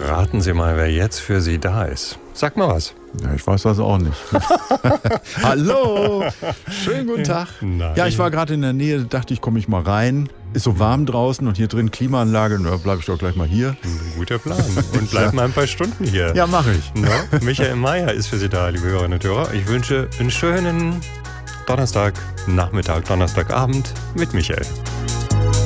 Raten Sie mal, wer jetzt für Sie da ist. Sag mal was. Ja, ich weiß das auch nicht. Hallo, schönen guten Tag. Nein. Ja, ich war gerade in der Nähe, dachte ich, komme ich mal rein. Ist so warm draußen und hier drin Klimaanlage, da bleibe ich doch gleich mal hier. Ein guter Plan. Und bleib mal ein paar Stunden hier. Ja, mache ich. No? Michael Mayer ist für Sie da, liebe Hörerinnen und Hörer. Ich wünsche einen schönen Donnerstagnachmittag, Donnerstagabend mit Michael.